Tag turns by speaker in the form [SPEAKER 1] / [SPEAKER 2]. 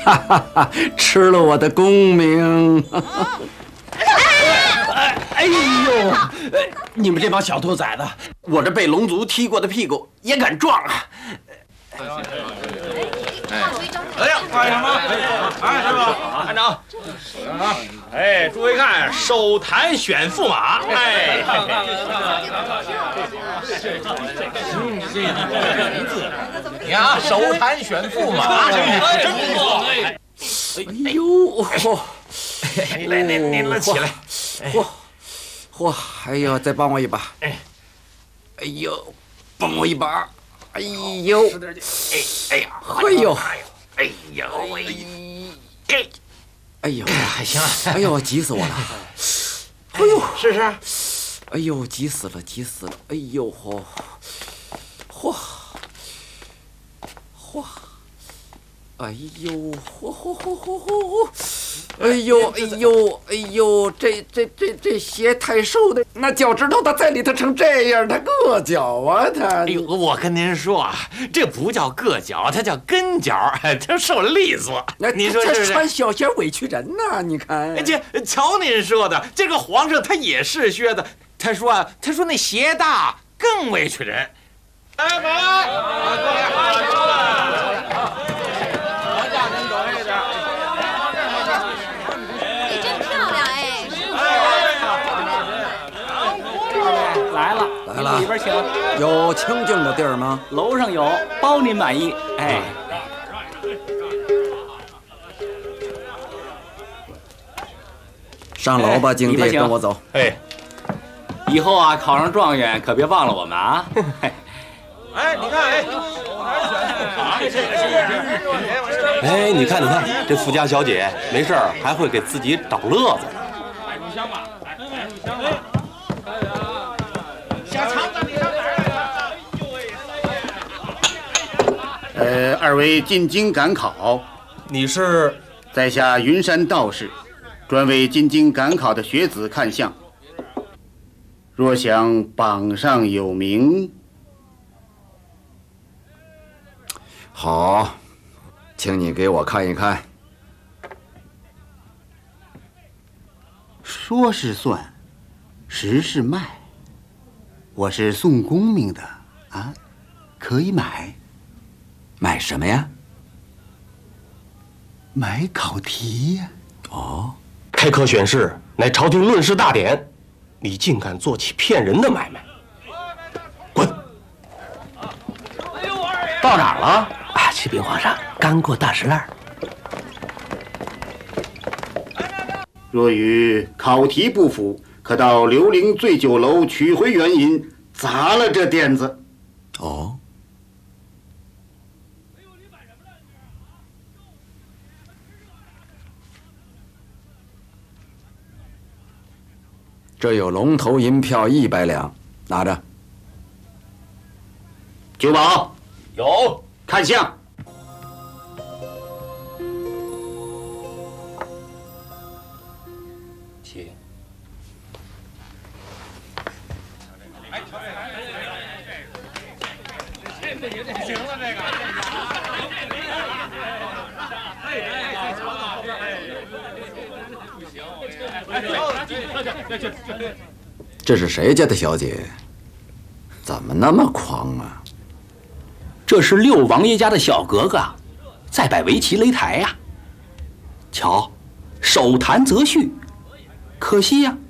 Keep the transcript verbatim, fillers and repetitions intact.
[SPEAKER 1] 哈哈哈，吃了我的功名。
[SPEAKER 2] 哎哎呦！你们这帮小兔崽子，我这被龙族踢过的屁股也敢撞啊！
[SPEAKER 3] 哎呀，快什么？哎，师傅，班长，啊，哎，诸位看，手弹选驸马，哎，你看啊，手弹选驸马，真不错。
[SPEAKER 1] 哎呦，
[SPEAKER 2] 来来来来，起来！
[SPEAKER 1] 嚯，嚯，哎呦，再帮我一把！哎，哎呦，帮我一把！哎呦，
[SPEAKER 2] 使点劲！哎哎呀，
[SPEAKER 1] 哎呦，
[SPEAKER 2] 哎呦喂！
[SPEAKER 1] 哎呦，
[SPEAKER 2] 还行。
[SPEAKER 1] 哎呦，急死我了！哎呦，
[SPEAKER 2] 试试。
[SPEAKER 1] 哎呦，急死了，急死了！哎呦，嚯，嚯，嚯！哎呦，嚯嚯嚯嚯嚯！哎呦，哎呦，哎呦，这这这这鞋太瘦的，那脚趾头它在里头成这样，它硌脚啊，它。
[SPEAKER 2] 哎呦，我跟您说啊，这不叫硌脚，它叫跟脚，它受了利索。
[SPEAKER 1] 那
[SPEAKER 2] 您说是？
[SPEAKER 1] 穿小鞋委屈人呐，你看。
[SPEAKER 2] 这瞧您说的，这个皇上他也是靴子，他说啊，他说那鞋大更委屈人。哎，马来，过来，过来，过来。
[SPEAKER 4] 你真漂亮哎！
[SPEAKER 5] 来了，
[SPEAKER 1] 来了，
[SPEAKER 5] 里边请。
[SPEAKER 1] 有清静的地儿吗？
[SPEAKER 5] 楼上有，包您满意。哎，
[SPEAKER 1] 上楼吧，敬帝，跟我走。
[SPEAKER 3] 哎，
[SPEAKER 5] 以后啊，考上状元可别忘了我们啊。
[SPEAKER 3] 哎，你看，哎，
[SPEAKER 6] 哎，你看，你看，这富家小姐没事儿还会给自己找乐子。
[SPEAKER 3] 摆入香吧，来，摆入香吧。小肠子，你上哪儿来了？
[SPEAKER 7] 呃，二位进京赶考，
[SPEAKER 6] 你是？
[SPEAKER 7] 在下云山道士，专为进京赶考的学子看相。若想榜上有名，
[SPEAKER 1] 好，请你给我看一看。
[SPEAKER 7] 说是算，实是卖。我是送功名的啊，可以买。
[SPEAKER 1] 买什么呀？
[SPEAKER 7] 买考题呀。
[SPEAKER 1] 哦，
[SPEAKER 6] 开科选试乃朝廷论事大典，你竟敢做起骗人的买卖，滚！
[SPEAKER 2] 到哪儿了？
[SPEAKER 6] 啊，启禀皇上，刚过大石栏。
[SPEAKER 7] 若与考题不符，可到刘伶醉酒楼取回原银，砸了这垫子。
[SPEAKER 1] 哦，这有龙头银票一百两，拿着。
[SPEAKER 7] 九保
[SPEAKER 3] 有，
[SPEAKER 7] 看相。
[SPEAKER 3] 起。行了，这个。
[SPEAKER 1] 这是谁家的小姐？怎么那么狂啊？
[SPEAKER 5] 这是六王爷家的小格格，在摆围棋擂台呀。瞧，手弹则序，可惜呀、啊，